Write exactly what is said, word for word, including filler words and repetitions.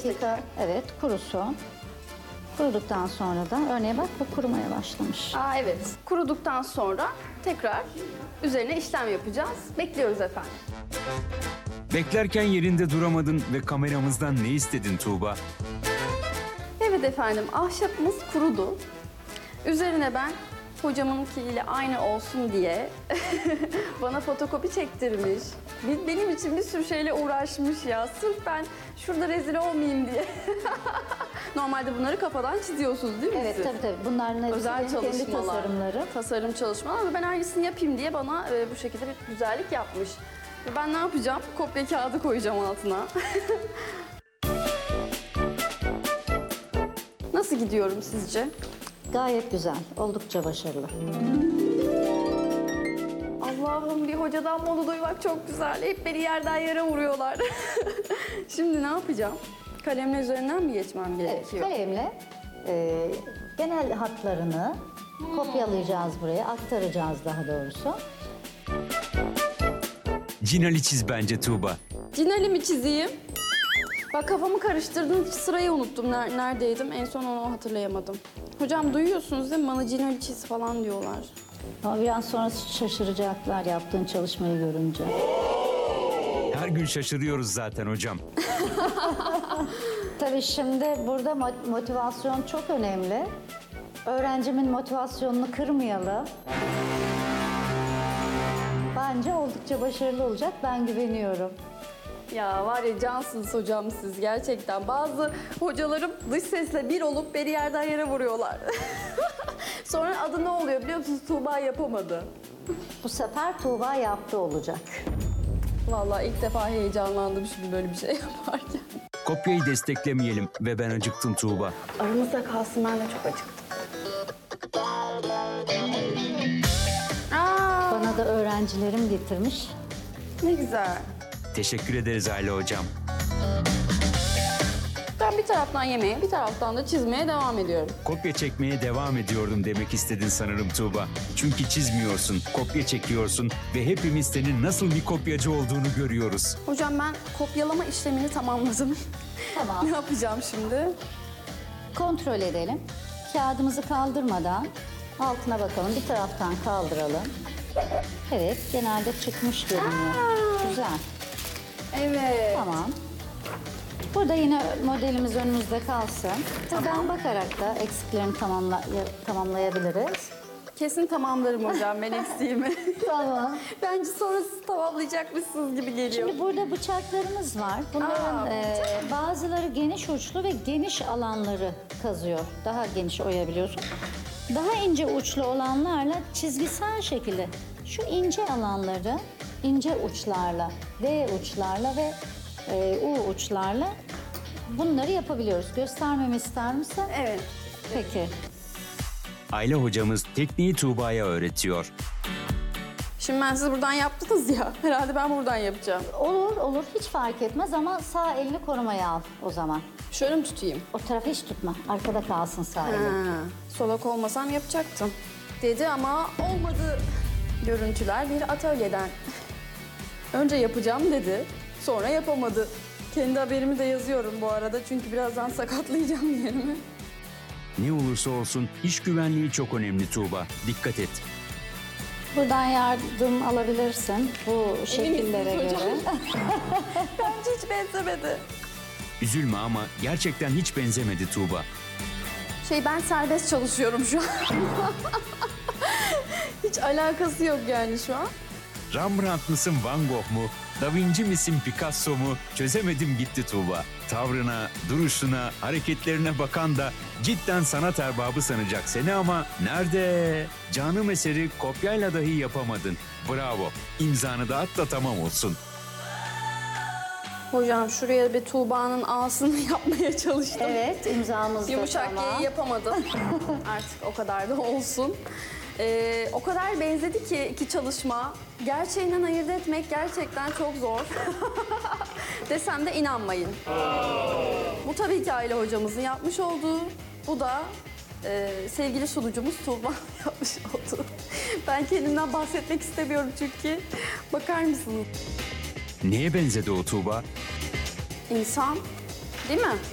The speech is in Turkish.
dakika evet kurusun. Kuruduktan sonra da örneğe bak bu kurumaya başlamış. Aa evet. Kuruduktan sonra tekrar üzerine işlem yapacağız. Bekliyoruz efendim. Beklerken yerinde duramadın ve kameramızdan ne istedin Tuğba? Evet efendim, ahşapımız kurudu. Üzerine ben hocamınkiyle aynı olsun diye bana fotokopi çektirmiş. Bir- Benim için bir sürü şeyle uğraşmış ya. Sırf ben şurada rezil olmayayım diye. Normalde bunları kafadan çiziyorsunuz değil mi Evet siz? tabii tabii bunların hepsi Özel benim kendi çalışmalar. tasarımları. Tasarım çalışmalar ama ben aynısını yapayım diye bana e, bu şekilde bir güzellik yapmış. Ve ben ne yapacağım? Kopya kağıdı koyacağım altına. Nasıl gidiyorum sizce? Gayet güzel, oldukça başarılı. Allah'ım bir hocadan bunu duymak çok güzel. Hep beni yerden yere vuruyorlar. Şimdi ne yapacağım? Kalemle üzerinden mi geçmem Evet, gerekiyor? kalemle e, genel hatlarını kopyalayacağız buraya, aktaracağız daha doğrusu. Cinali çiz bence Tuğba. Cinali mi çizeyim? Bak kafamı karıştırdın, sırayı unuttum. Ner- Neredeydim? En son onu hatırlayamadım. Hocam duyuyorsunuz değil mi? Bana Cinali çiz falan diyorlar. Ama biraz sonra şaşıracaklar yaptığın çalışmayı görünce. Her gün şaşırıyoruz zaten hocam. Tabii şimdi burada mo- motivasyon çok önemli. Öğrencimin motivasyonunu kırmayalım. Bence oldukça başarılı olacak, ben güveniyorum. Ya var ya cansınız hocam siz gerçekten. Bazı hocalarım dış sesle bir olup beni yerden yere vuruyorlar. Sonra adı ne oluyor biliyor musunuz? Tuğba yapamadı. Bu sefer Tuğba yaptı olacak. Vallahi ilk defa heyecanlandım şimdi böyle bir şey yaparken. Kopyayı desteklemeyelim ve ben acıktım Tuğba. Aramızda kalsın, ben de çok acıktım. Aa, Bana da öğrencilerim getirmiş. ne güzel. Teşekkür ederiz Ayla hocam. Ben bir taraftan yemeye, bir taraftan da çizmeye devam ediyorum. Kopya çekmeye devam ediyordum demek istedin sanırım Tuğba. Çünkü çizmiyorsun, kopya çekiyorsun ve hepimiz senin nasıl bir kopyacı olduğunu görüyoruz. Hocam ben kopyalama işlemini tamamladım. Tamam. Ne yapacağım şimdi? Kontrol edelim. Kağıdımızı kaldırmadan altına bakalım. Bir taraftan kaldıralım. Evet, genelde çıkmış görünüyor. Güzel. Evet. Tamam. Burada yine modelimiz önümüzde kalsın. Buradan bakarak da eksiklerini tamamla tamamlayabiliriz. Kesin tamamlarım hocam ben eksiğimi. Tamam. Bence sonra siz tamamlayacakmışsınız gibi geliyor. Şimdi burada bıçaklarımız var. Bunların Aa, e, bazıları geniş uçlu ve geniş alanları kazıyor. Daha geniş oyabiliyorsun. Daha ince uçlu olanlarla çizgisel şekilde şu ince alanları ince uçlarla, V uçlarla ve e, U uçlarla bunları yapabiliyoruz. Göstermemi ister misin? Evet. Peki. Ayla hocamız tekniği Tuğba'ya öğretiyor. Şimdi ben siz buradan yaptınız ya. Herhalde ben buradan yapacağım. Olur olur hiç fark etmez ama sağ elini korumaya al o zaman. Şöyle mi tutayım? O tarafı hiç tutma. Arkada kalsın sağ elin. Ha, solak olmasam yapacaktım. Dedi ama olmadı. Görüntüler bir atölyeden. Önce yapacağım dedi. Sonra yapamadı. Kendi haberimi de yazıyorum bu arada. Çünkü birazdan sakatlayacağım yerimi. Ne olursa olsun iş güvenliği çok önemli Tuğba. Dikkat et. Buradan yardım alabilirsin bu şekillere misiniz göre. hocam? Bence hiç benzemedi. Üzülme ama gerçekten hiç benzemedi Tuğba. Şey ben serbest çalışıyorum şu an. Hiç alakası yok yani şu an. Rembrandt mısın Van Gogh mu? Da Vinci misin Picasso mu? Çözemedim gitti Tuğba. Tavrına, duruşuna, hareketlerine bakan da cidden sanat erbabı sanacak seni ama nerede? Canım eseri kopyayla dahi yapamadın. Bravo. İmzanı da at da tamam olsun. Hocam şuraya bir Tuğba'nın ağzını yapmaya çalıştım. Evet imzamız da Yumuşak tamam. G'yi yapamadım. Artık o kadar da olsun. Ee, o kadar benzedi ki iki çalışma. Gerçeğinden ayırt etmek gerçekten çok zor. Desem de inanmayın. Bu tabii ki Ayla hocamızın yapmış olduğu. Bu da e, sevgili sunucumuz Tuğba yapmış olduğu. Ben kendimden bahsetmek istemiyorum çünkü. Bakar mısınız? Neye benzedi o Tuğba? İnsan, değil mi?